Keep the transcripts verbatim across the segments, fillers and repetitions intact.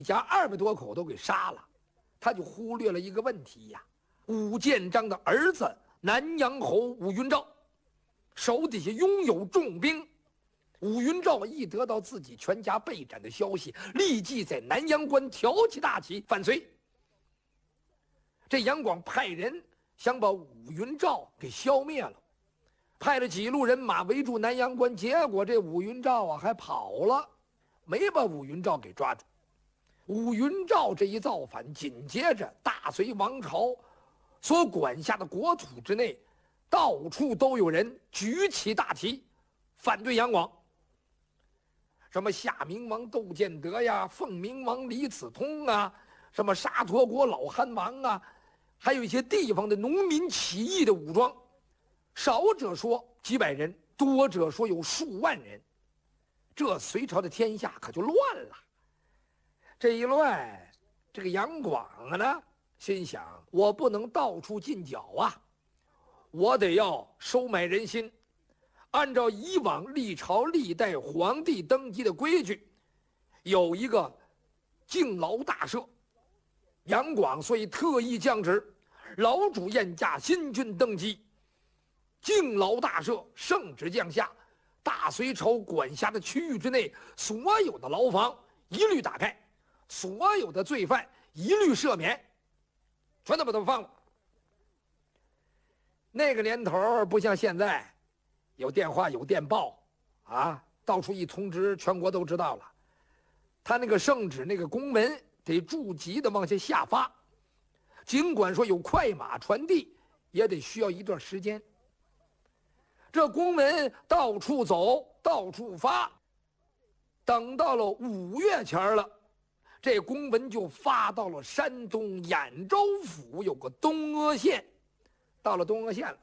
家二百多口都给杀了，他就忽略了一个问题呀。武建章的儿子南阳侯武云照，手底下拥有重兵。武云照一得到自己全家被斩的消息，立即在南阳关挑起大旗反隋。这杨广派人想把武云照给消灭了，派了几路人马围住南阳关，结果这武云照啊还跑了，没把武云照给抓住。武云照这一造反，紧接着大隋王朝所管辖的国土之内，到处都有人举起大旗反对杨广。什么夏明王窦建德呀，凤鸣王李子通啊，什么沙陀国老憨王啊，还有一些地方的农民起义的武装，少者说几百人，多者说有数万人。这隋朝的天下可就乱了。这一乱，这个杨广啊呢，心想我不能到处进剿啊，我得要收买人心。按照以往历朝历代皇帝登基的规矩，有一个敬老大赦。杨广所以特意降旨，老主宴驾新君登基，敬老大赦，圣旨降下，大隋朝管辖的区域之内，所有的牢房一律打开，所有的罪犯一律赦免，全都把他们放了。那个年头不像现在，有电话有电报啊，到处一通知，全国都知道了。他那个圣旨那个公文得逐级的往下下发，尽管说有快马传递，也得需要一段时间。这公文到处走，到处发，等到了五月前了，这公文就发到了山东兖州府有个东阿县。到了东阿县了，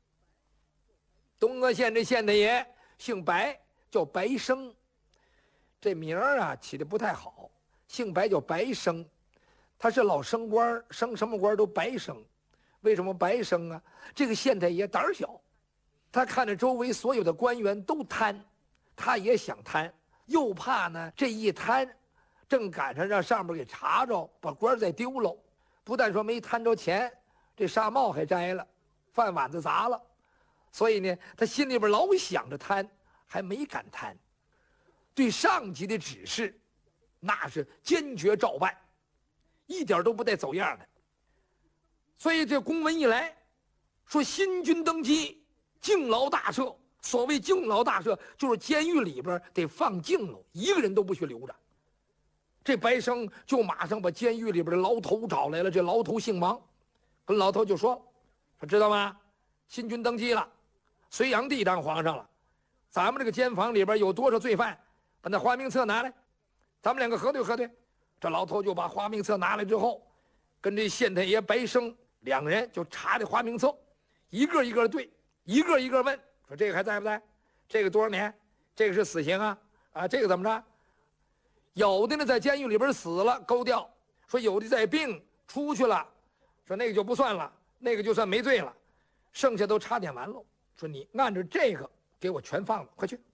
东阿县这县太爷姓白，叫白生，这名儿啊起的不太好，姓白叫白生，他是老升官，升什么官都白升。为什么白升啊？这个县太爷胆儿小，他看着周围所有的官员都贪，他也想贪，又怕呢这一贪，正赶上让上面给查着，把官再丢了。不但说没贪着钱，这纱帽还摘了，饭碗子砸了。所以呢，他心里边老想着贪，还没敢贪。对上级的指示，那是坚决照办，一点都不带走样的。所以这公文一来，说新君登基，敬老大赦。所谓敬老大赦，就是监狱里边得放敬了，一个人都不许留着。这白生就马上把监狱里边的牢头找来了，这牢头姓王，跟牢头就说：“说知道吗？新君登基了，隋炀帝当皇上了，咱们这个监房里边有多少罪犯，把那花名册拿来，咱们两个核对核对。”这牢头就把花名册拿来之后，跟这县太爷白生两个人就查这花名册，一个一个对，一个一个问，说这个还在不在？这个多少年？这个是死刑啊？啊，这个怎么着？有的呢在监狱里边死了勾掉，说有的在病出去了，说那个就不算了，那个就算没罪了，剩下都查点完了，说你按照这个给我全放了，快去。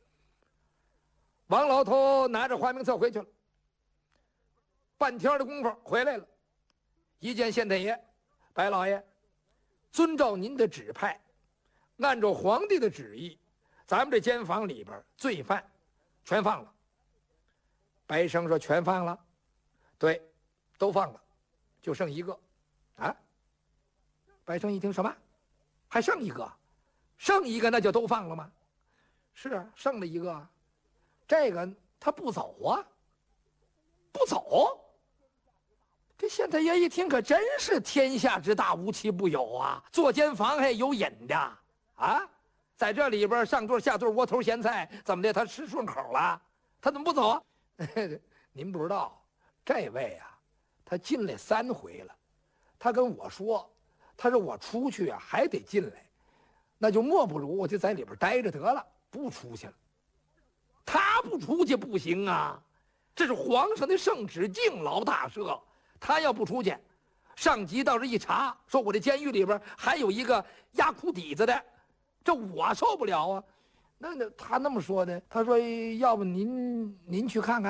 王老头拿着花名册回去了，半天的功夫回来了，一见县太爷，白老爷，遵照您的指派，按照皇帝的旨意，咱们这监房里边罪犯全放了。白生说全放了，对，都放了，就剩一个。啊，白生一听什么？还剩一个？剩一个那就都放了吗？是啊，剩了一个，这个他不走啊，不走。这县太爷一听，可真是天下之大，无奇不有啊！做监房还有瘾的啊，在这里边上桌下桌窝头咸菜，怎么的？他吃顺口了，他怎么不走啊？您不知道，这位啊，他进来三回了。他跟我说，他说我出去啊还得进来，那就莫不如我就在里边待着得了，不出去了。他不出去不行啊，这是皇上的圣旨，敬老大赦。他要不出去，上级到这一查，说我这监狱里边还有一个压裤底子的，这我受不了啊。那那他那么说的，他说要不您您去看看，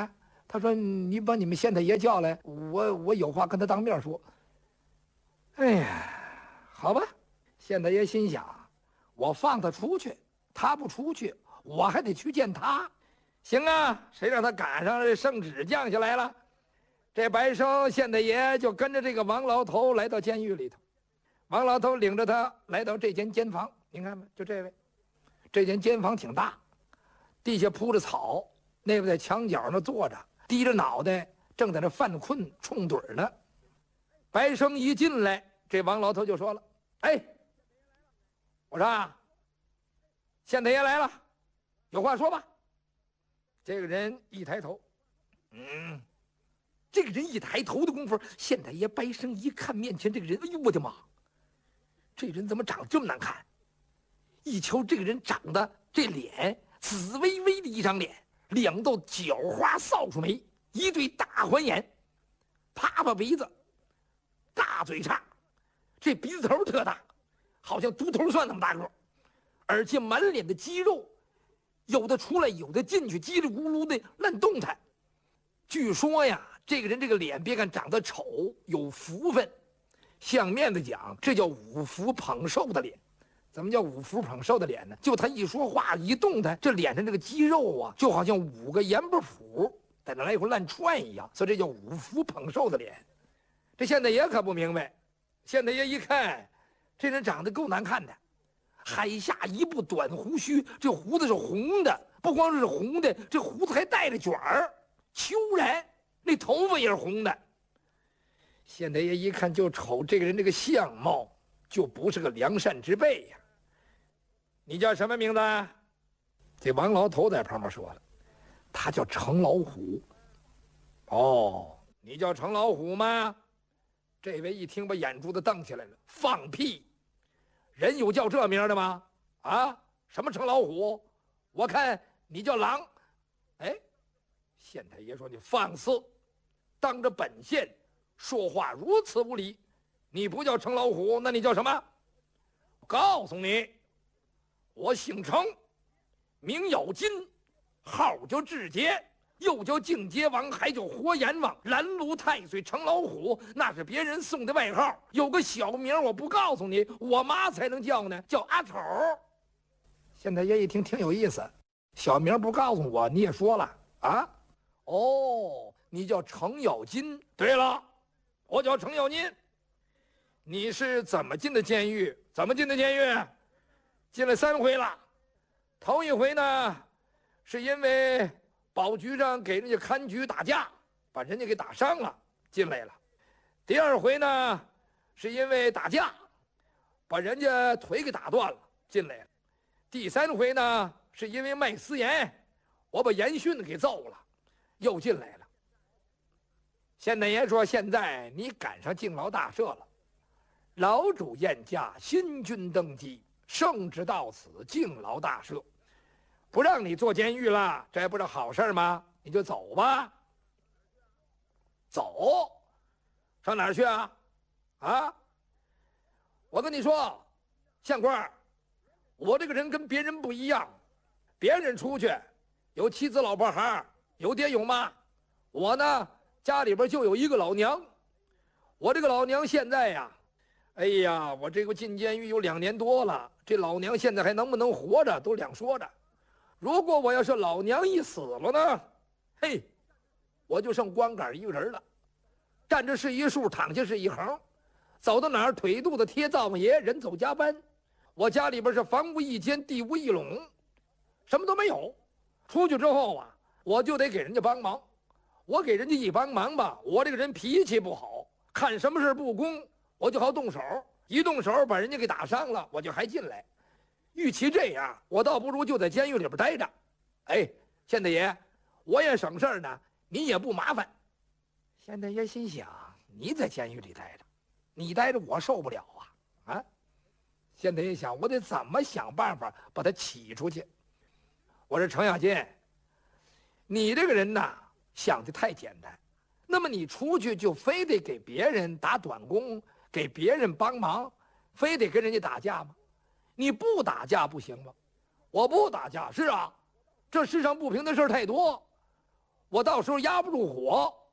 他说：“你把你们县太爷叫来，我我有话跟他当面说。”哎呀，好吧，县太爷心想，我放他出去，他不出去，我还得去见他。行啊，谁让他赶上这圣旨降下来了？这白生县太爷就跟着这个王老头来到监狱里头。王老头领着他来到这间监房，您看吧，就这位，这间监房挺大，地下铺着草，那位在墙角那坐着，低着脑袋，正在那犯困冲盹呢。白生一进来，这王老头就说了：“哎，我说啊，县太爷来了，有话说吧。”这个人一抬头，嗯，这个人一抬头的功夫，县太爷白生一看面前这个人，哎呦我的妈！这人怎么长得这么难看？一瞧这个人长得这脸，紫微微的一张脸，两道狡猾扫帚眉，一对大环眼，啪啪鼻子，大嘴叉，这鼻子头特大，好像独头蒜那么大个，而且满脸的肌肉，有的出来，有的进去，叽里咕噜的乱动弹。据说呀，这个人这个脸，别看长得丑，有福分。相面的讲，这叫五福捧寿的脸。怎么叫五福捧寿的脸呢？就他一说话一动弹，这脸上这个肌肉啊，就好像五个盐巴斧在那来回乱窜一样，所以这叫五福捧寿的脸。这县太爷可不明白，县太爷一看，这人长得够难看的，海下一部短胡须，这胡子是红的，不光是红的，这胡子还带着卷儿，秋然，那头发也是红的。县太爷一看就瞅这个人这个相貌，就不是个良善之辈呀。你叫什么名字？这王老头在旁边说了，他叫程老虎。哦，你叫程老虎吗？这位一听把眼珠子瞪起来了，放屁！人有叫这名的吗？啊，什么程老虎？我看你叫狼。哎，县太爷说你放肆，当着本县说话如此无礼，你不叫程老虎，那你叫什么？我告诉你，我姓程，名咬金，号叫智杰，又叫靖节王，还叫活阎王，拦路太岁程老虎，那是别人送的外号。有个小名我不告诉你，我妈才能叫呢，叫阿丑。县太爷一听挺有意思，小名不告诉我，你也说了啊？哦，你叫程咬金。对了，我叫程咬金。你是怎么进的监狱？怎么进的监狱？进了三回了。头一回呢，是因为保局长给人家看局打架，把人家给打伤了，进来了。第二回呢，是因为打架，把人家腿给打断了，进来了。第三回呢，是因为卖私盐，我把严训给揍了，又进来了。县太爷说：“现在你赶上敬老大赦了，老主宴驾，新君登基，圣旨到此，敬老大赦，不让你坐监狱了，这不是好事吗？你就走吧。走，上哪儿去啊？啊！我跟你说，相官，我这个人跟别人不一样，别人出去有妻子老婆孩，有爹有妈，我呢家里边就有一个老娘。我这个老娘现在呀，哎呀，我这个进监狱有两年多了，这老娘现在还能不能活着都两说着。如果我要是老娘一死了呢，嘿，我就剩光杆一个人了，站着是一竖，躺下是一横，走到哪儿腿肚子贴灶王爷，人走加班。我家里边是房屋一间，地屋一垄，什么都没有。出去之后啊，我就得给人家帮忙。我给人家一帮忙吧，我这个人脾气不好，看什么事不公，我就好动手，一动手把人家给打伤了，我就还进来。与其这样，我倒不如就在监狱里边待着。哎，县太爷，我也省事儿呢，你也不麻烦。县太爷心想：你在监狱里待着，你待着我受不了啊！啊！县太爷想，我得怎么想办法把他起出去。我说程咬金，你这个人呐，想的太简单。那么你出去就非得给别人打短工，给别人帮忙，非得跟人家打架吗？你不打架不行吗？我不打架，是啊，这世上不平的事太多， 我到时候压不住火，